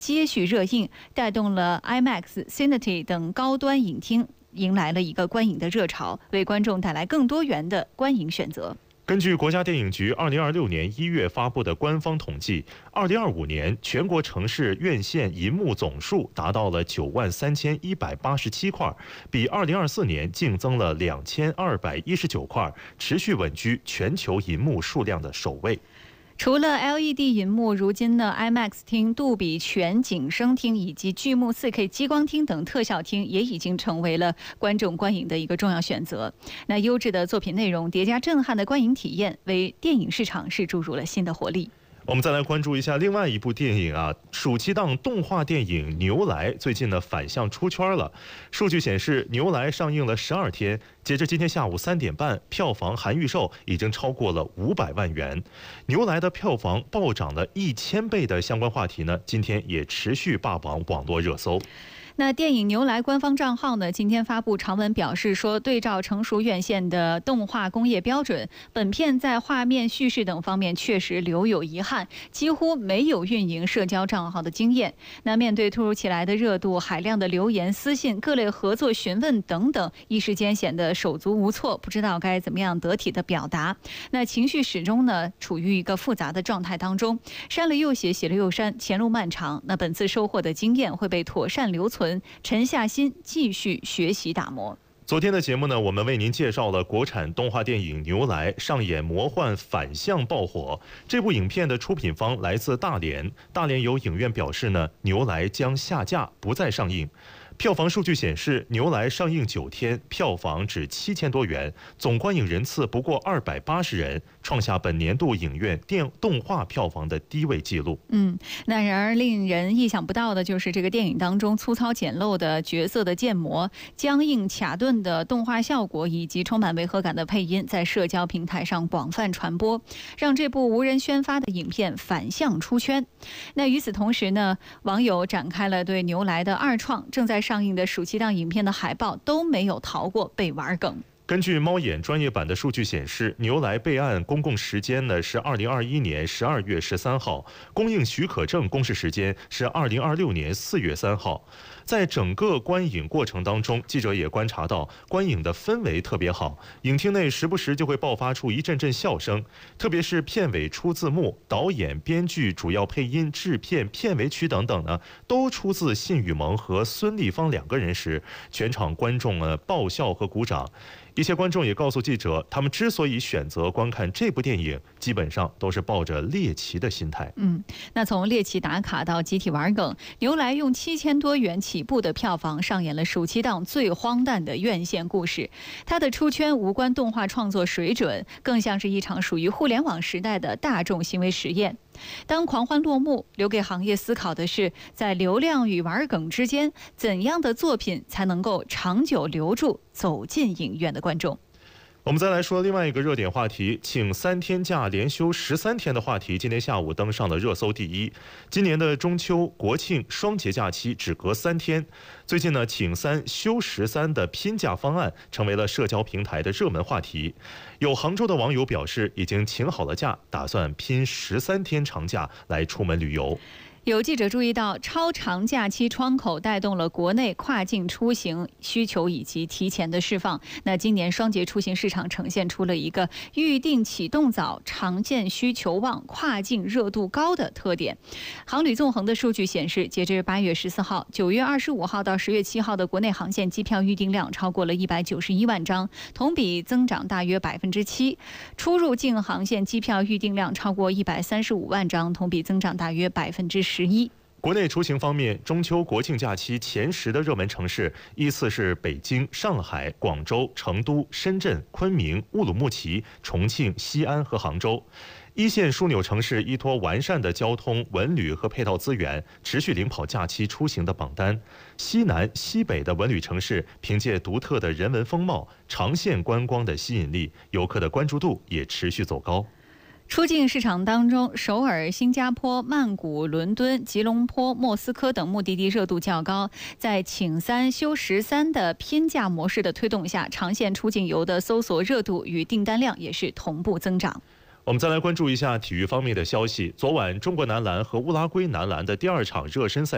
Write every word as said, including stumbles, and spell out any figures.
接续热映，带动了 IMAX、Cinity 等高端影厅迎来了一个观影的热潮，为观众带来更多元的观影选择。 根据国家电影局二零二六年一月发布的官方统计，二零二五年全国城市院线银幕总数达到了九万三千一百八十七块，比二零二四年净增了两千二百一十九块，持续稳居全球银幕数量的首位。 除了 L E D 银幕，如今呢 IMAX 厅、杜比全景声厅以及巨幕 四K 激光厅等特效厅也已经成为了观众观影的一个重要选择。那优质的作品内容叠加震撼的观影体验，为电影市场是注入了新的活力。 我们再来关注一下另外一部电影啊，暑期档动画电影《牛来》最近呢反向出圈了。数据显示，《牛来》上映了十二天，截至今天下午三点半，票房含预售已经超过了五百万元。《牛来》的票房暴涨了一千倍的相关话题呢，今天也持续霸榜网络热搜。 那电影《牛来》官方账号呢，今天发布长文表示说，对照成熟院线的动画工业标准，本片在画面、叙事等方面确实留有遗憾，几乎没有运营社交账号的经验。那面对突如其来的热度、海量的留言、私信、各类合作询问等等，一时间显得手足无措，不知道该怎么样得体的表达。那情绪始终呢处于一个复杂的状态当中，删了又写，写了又删，前路漫长。那本次收获的经验会被妥善留存。沉下心继续学习打磨。 昨天的节目呢，我们为您介绍了国产动画电影《牛来》上演魔幻反向爆火。这部影片的出品方来自大连，大连有影院表示呢，《牛来》将下架，不再上映。票房数据显示，《牛来》上映九天，票房只七千多元，总观影人次不过二百八十人，创下本年度影院电动画票房的低位纪录。 嗯，那然而令人意想不到的就是这个电影当中粗糙简陋的角色的建模、僵硬卡顿的动画效果以及充满违和感的配音，在社交平台上广泛传播，让这部无人宣发的影片反向出圈。那与此同时呢，网友展开了对《牛来》的二创，正在上映的暑期档影片的海报都没有逃过被玩梗。 根据猫眼专业版的数据显示，《牛来》备案公共时间呢是二零二一年十二月十三号，公映许可证公示时间是二零二六年四月三号。在整个观影过程当中，记者也观察到观影的氛围特别好，影厅内时不时就会爆发出一阵阵笑声，特别是片尾出字幕，导演、编剧、主要配音、制片、片尾曲等等呢，都出自信宇萌和孙俪芳两个人时，全场观众呢爆笑和鼓掌。一些观众也告诉记者，他们之所以选择观看这部电影，基本上都是抱着猎奇的心态。 嗯，那从猎奇打卡到集体玩梗，牛来用七千多元起步的票房上演了暑期档最荒诞的院线故事。它的出圈无关动画创作水准，更像是一场属于互联网时代的大众行为实验。当狂欢落幕，留给行业思考的是，在流量与玩梗之间，怎样的作品才能够长久留住走进影院的观众？ 我们再来说另外一个热点话题，请三天假连休十三天的话题，今天下午登上了热搜第一。今年的中秋、国庆双节假期只隔三天，最近呢，请三休十三的拼假方案成为了社交平台的热门话题。有杭州的网友表示，已经请好了假，打算拼十三天长假来出门旅游。 有记者注意到，超长假期窗口带动了国内跨境出行需求以及提前的释放。那今年双节出行市场呈现出了一个预定启动早、常见需求旺、跨境热度高的特点。航旅纵横的数据显示，截至八月十四号、九月二十五号到十月七号的国内航线机票预订量超过了一百九十一万张，同比增长大约百分之七；出入境航线机票预订量超过一百三十五万张，同比增长大约百分之十一。 国内出行方面，中秋国庆假期前十的热门城市依次是北京、上海、广州、成都、深圳、昆明、乌鲁木齐、重庆、西安和杭州。一线枢纽城市依托完善的交通、文旅和配套资源，持续领跑假期出行的榜单。西南、西北的文旅城市凭借独特的人文风貌、长线观光的吸引力，游客的关注度也持续走高。 出境市场当中，首尔、新加坡、曼谷、伦敦、吉隆坡、莫斯科等目的地热度较高。在请三休十三的拼假模式的推动下，长线出境游的搜索热度与订单量也是同步增长。 我们再来关注一下体育方面的消息。昨晚，中国男篮和乌拉圭男篮的第二场热身赛